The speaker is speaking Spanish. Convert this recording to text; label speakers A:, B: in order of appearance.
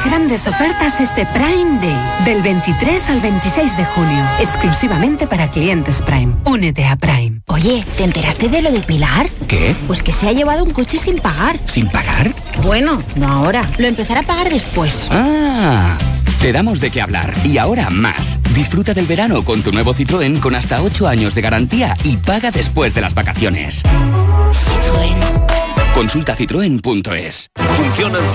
A: grandes ofertas este Prime Day, del 23 al 26 de junio, exclusivamente para clientes Prime. Únete a Prime.
B: Oye, ¿te enteraste de lo de Pilar?
C: ¿Qué?
B: Pues que se ha llevado un coche sin pagar.
C: ¿Sin pagar?
B: Bueno, no ahora, lo empezará a pagar después.
C: ¡Ah! Te damos de qué hablar. Y ahora más. Disfruta del verano con tu nuevo Citroën con hasta 8 años de garantía y paga después de las vacaciones.
D: Citroën.
C: Consulta citroen.es.
E: Funcionan